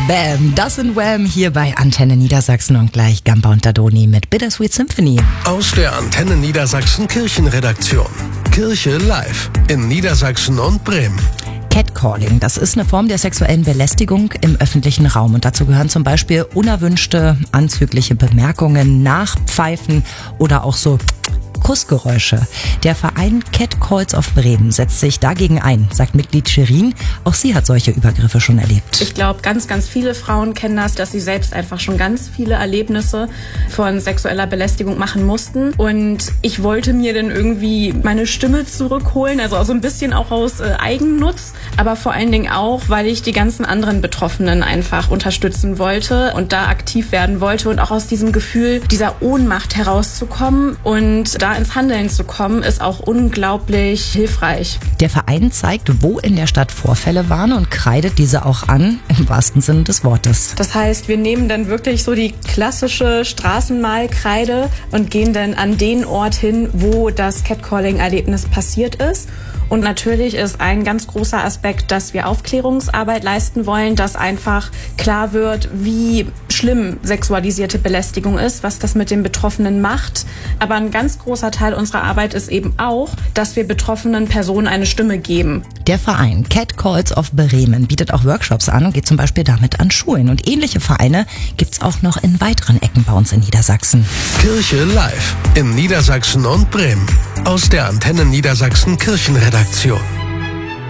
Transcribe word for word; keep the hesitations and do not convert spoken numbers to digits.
Bam, das sind Wham hier bei Antenne Niedersachsen und gleich Gamba und Dadoni mit Bittersweet Symphony. Aus der Antenne Niedersachsen Kirchenredaktion. Kirche live in Niedersachsen und Bremen. Catcalling, das ist eine Form der sexuellen Belästigung im öffentlichen Raum und dazu gehören zum Beispiel unerwünschte, anzügliche Bemerkungen, Nachpfeifen oder auch so Kussgeräusche. Der Verein Catcalls of Bremen setzt sich dagegen ein, sagt Mitglied Shirin. Auch sie hat solche Übergriffe schon erlebt. Ich glaube, ganz, ganz viele Frauen kennen das, dass sie selbst einfach schon ganz viele Erlebnisse von sexueller Belästigung machen mussten. Und ich wollte mir dann irgendwie meine Stimme zurückholen, also so ein bisschen auch aus äh, Eigennutz, aber vor allen Dingen auch, weil ich die ganzen anderen Betroffenen einfach unterstützen wollte und da aktiv werden wollte und auch aus diesem Gefühl dieser Ohnmacht herauszukommen und da ins Handeln zu kommen, ist auch unglaublich hilfreich. Der Verein zeigt, wo in der Stadt Vorfälle waren und kreidet diese auch an, im wahrsten Sinne des Wortes. Das heißt, wir nehmen dann wirklich so die klassische Straßenmalkreide und gehen dann an den Ort hin, wo das Catcalling-Erlebnis passiert ist. Und natürlich ist ein ganz großer Aspekt, dass wir Aufklärungsarbeit leisten wollen, dass einfach klar wird, wie schlimm sexualisierte Belästigung ist, was das mit den Betroffenen macht. Aber ein ganz großer Teil unserer Arbeit ist eben auch, dass wir betroffenen Personen eine Stimme geben. Der Verein Catcalls of Bremen bietet auch Workshops an und geht zum Beispiel damit an Schulen. Und ähnliche Vereine gibt's auch noch in weiteren Ecken bei uns in Niedersachsen. Kirche live in Niedersachsen und Bremen. Aus der Antenne Niedersachsen Kirchenredaktion.